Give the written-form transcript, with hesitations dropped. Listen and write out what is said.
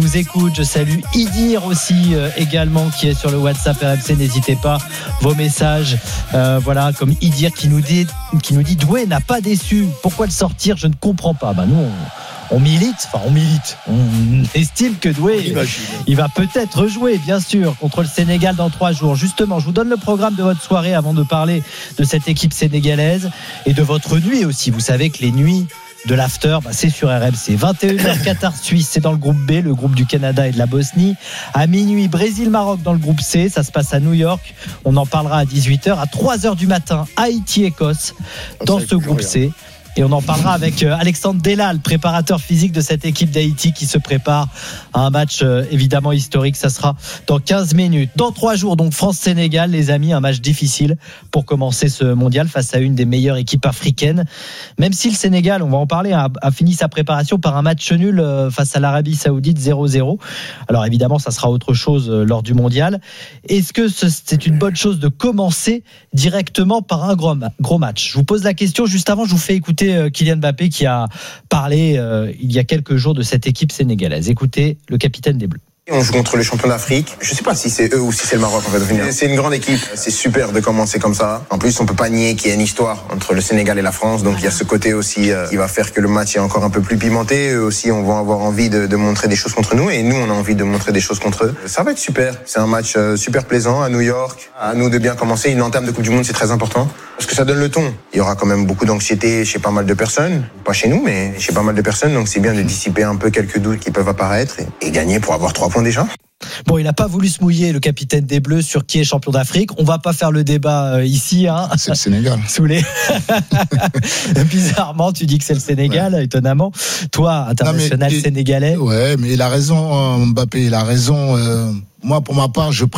nous écoute. Je salue Idir aussi également qui est sur le WhatsApp RMC. N'hésitez pas, vos messages. Voilà, comme Idir qui nous dit Doué n'a pas déçu. Pourquoi le sortir ? Je ne comprends pas. Nous on milite. On estime que Doué, il va peut-être jouer, bien sûr, contre le Sénégal dans 3 jours. Justement, je vous donne le programme de votre soirée avant de parler de cette équipe sénégalaise et de votre nuit aussi. Vous savez que les nuits de l'after, c'est sur RMC. 21h Qatar-Suisse, c'est dans le groupe B, le groupe du Canada et de la Bosnie. À minuit, Brésil-Maroc dans le groupe C, ça se passe à New York. On en parlera à 18h. À 3h du matin, Haïti-Écosse dans ce groupe C. Et on en parlera avec Alexandre Delal, préparateur physique de cette équipe d'Haïti qui se prépare à un match évidemment historique. Ça sera dans 15 minutes. Dans 3 jours, donc France-Sénégal, les amis, un match difficile pour commencer ce mondial face à une des meilleures équipes africaines. Même si le Sénégal, on va en parler, a fini sa préparation par un match nul face à l'Arabie Saoudite 0-0. Alors évidemment, ça sera autre chose lors du mondial. Est-ce que c'est une bonne chose de commencer directement par un gros match ? Je vous pose la question juste avant, je vous fais écouter Kylian Mbappé qui a parlé il y a quelques jours de cette équipe sénégalaise. Écoutez le capitaine des Bleus. On joue contre les champions d'Afrique. Je sais pas si c'est eux ou si c'est le Maroc en fait. C'est une grande équipe. C'est super de commencer comme ça. En plus, on peut pas nier qu'il y a une histoire entre le Sénégal et la France. Donc il y a ce côté aussi qui va faire que le match est encore un peu plus pimenté. Eux aussi, on va avoir envie de montrer des choses contre nous et nous, on a envie de montrer des choses contre eux. Ça va être super. C'est un match super plaisant à New York. À nous de bien commencer. Une entame de Coupe du Monde, c'est très important parce que ça donne le ton. Il y aura quand même beaucoup d'anxiété chez pas mal de personnes. Pas chez nous, mais chez pas mal de personnes. Donc c'est bien de dissiper un peu quelques doutes qui peuvent apparaître et gagner pour avoir 3 points déjà. Bon, il n'a pas voulu se mouiller, le capitaine des Bleus, sur qui est champion d'Afrique. On va pas faire le débat ici. C'est le Sénégal. Saoulé. Bizarrement, tu dis que c'est le Sénégal, étonnamment. Toi, international sénégalais. Ouais, mais il a raison, Mbappé. Il a raison. Moi, pour ma part, je